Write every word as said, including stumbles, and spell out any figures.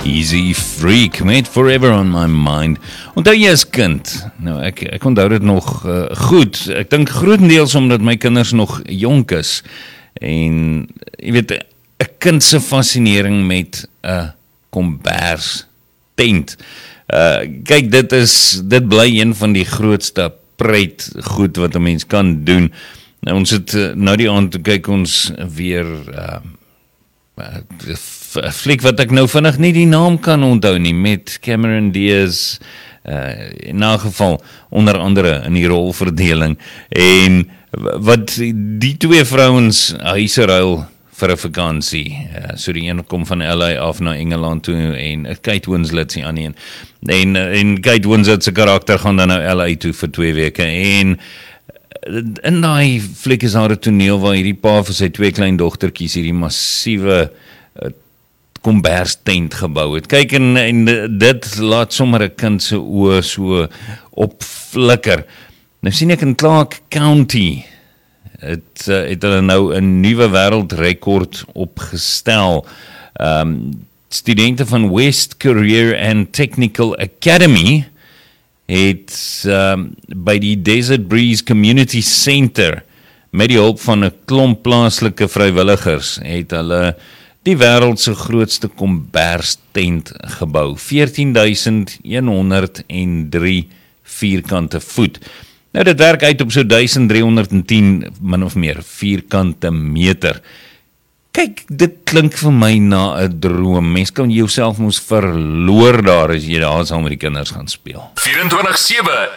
Easy Freak, met Forever on My Mind. Onthou jy as kind? Nou, ek, ek onthou dit nog uh, goed. Ek dink grotendeels omdat my kinders nog jonk is. En, jy weet, 'n kind se fascinering met 'n uh, kombers tent. Uh, kyk, dit is, dit bly een van die grootste pret goed wat 'n mens kan doen. Nou, ons het uh, nou die aand, kyk ons weer uh, uh, fliek wat ek nou vinnig nie die naam kan onthou nie, met Cameron Diaz, uh, in 'n geval, onder andere in die rolverdeling, en wat die twee vrouens huise ruil vir 'n vakansie. Uh, so die een kom van L A af na Engeland toe, en Kate Winslet se ander een. En, en Kate Winslet se karakter gaan dan nou L A toe vir twee weke, en in daai fliek is daar 'n toneel waar hierdie pa vir sy twee klein dogtertjies hierdie massiewe uh, kombers tent gebou het. Kyk, en, en dit laat sommer 'n kind se oë so opflikker. Nou sien ek in Clark County het, uh, het hulle nou 'n nuwe wêreldrekord opgestel. Um, studente van West Career and Technical Academy het um, by die Desert Breeze Community Center met die hulp van 'n klomp plaaslike vrywilligers het hulle die wêreld se grootste kombers tent gebou, veertien duisend een honderd en drie vierkante voet. Nou dit werk uit op so duisend driehonderd en tien min of meer vierkante meter. Kyk, dit klink vir my na 'n droom. Mens kan jouself mos verloor daar as jy daar saam met die kinders gaan speel. vyf twee sewe